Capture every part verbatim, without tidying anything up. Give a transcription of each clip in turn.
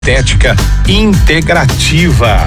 Estética integrativa.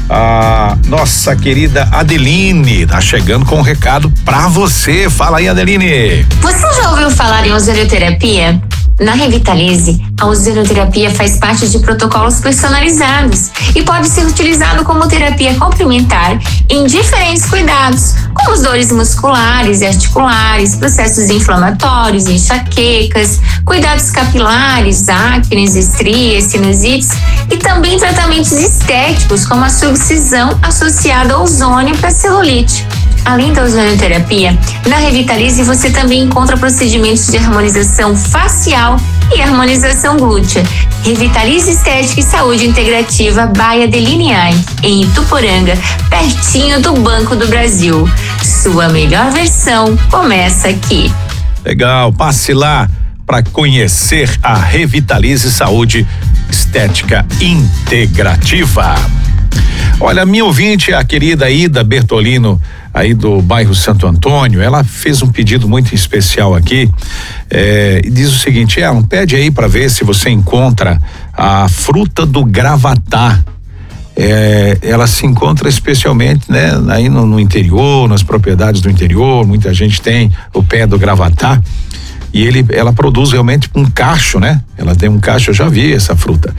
A nossa querida Adeline tá chegando com um recado pra você. Fala aí, Adeline. Você já ouviu falar em ozonioterapia? Na Revitalize, a ozonioterapia faz parte de protocolos personalizados e pode ser utilizado como terapia complementar em diferentes cuidados, como as dores musculares e articulares, processos inflamatórios, enxaquecas, cuidados capilares, acnes, estrias, sinusites e também tratamentos estéticos, como a circuncisão associada ao ozônio para celulite. Além da ozonioterapia, na Revitalize você também encontra procedimentos de harmonização facial e harmonização glútea. Revitalize Estética e Saúde Integrativa by Adeline Ai, em Ituporanga, pertinho do Banco do Brasil. Sua melhor versão começa aqui. Legal, passe lá para conhecer a Revitalize Saúde Estética Integrativa. Olha, minha ouvinte, a querida Ida Bertolino, aí do bairro Santo Antônio, ela fez um pedido muito especial aqui, é, e diz o seguinte: é, um pede aí para ver se você encontra a fruta do gravatá. É, ela se encontra especialmente, né, aí no, no interior, nas propriedades do interior, muita gente tem o pé do gravatá. E ele, ela produz realmente um cacho, né? Ela tem um cacho, eu já vi essa fruta.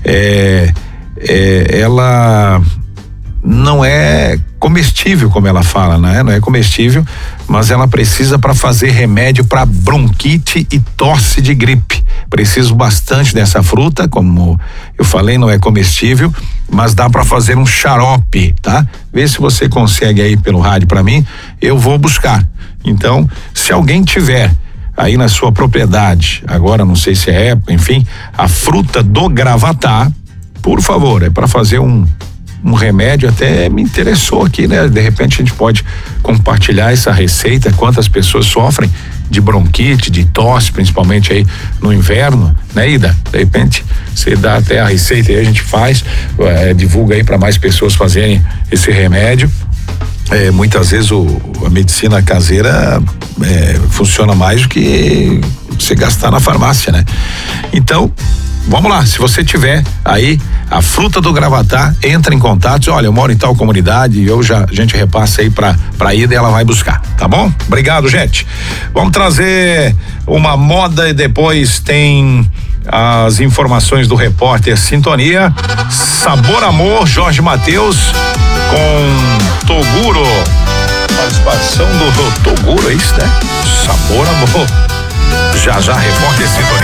É, é, ela não é comestível, como ela fala, né? Não é comestível, mas ela precisa para fazer remédio para bronquite e tosse de gripe. Preciso bastante dessa fruta, como eu falei, não é comestível, mas dá para fazer um xarope, tá? Vê se você consegue aí pelo rádio para mim, eu vou buscar. Então, se alguém tiver aí na sua propriedade, agora não sei se é época, enfim, a fruta do gravatá, por favor, é para fazer um um remédio. Até me interessou aqui, né? De repente a gente pode compartilhar essa receita, quantas pessoas sofrem de bronquite, de tosse, principalmente aí no inverno, né, Ida? De repente você dá até a receita e a gente faz, é, divulga aí para mais pessoas fazerem esse remédio. É, muitas vezes o, a medicina caseira é, funciona mais do que você gastar na farmácia, né? Então, vamos lá, se você tiver aí a fruta do gravatá, entra em contato, olha, eu moro em tal comunidade, eu já, a gente repassa aí pra, pra Ida e ela vai buscar, tá bom? Obrigado, gente. Vamos trazer uma moda e depois tem as informações do repórter Sintonia. Sabor Amor, Jorge Mateus com Toguro. Participação do Toguro, é isso, né? Sabor Amor. Já já, repórter Sintonia.